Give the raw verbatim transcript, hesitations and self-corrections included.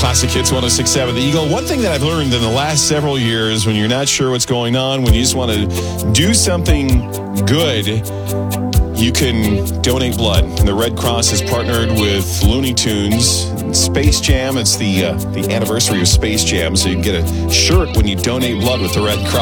Classic Hits one oh six point seven The Eagle. One thing that I've learned in the last several years, when you're not sure what's going on, when you just want to do something good, you can donate blood. And the Red Cross has partnered with Looney Tunes, Space Jam. It's the uh, the anniversary of Space Jam, so you can get a shirt when you donate blood with the Red Cross.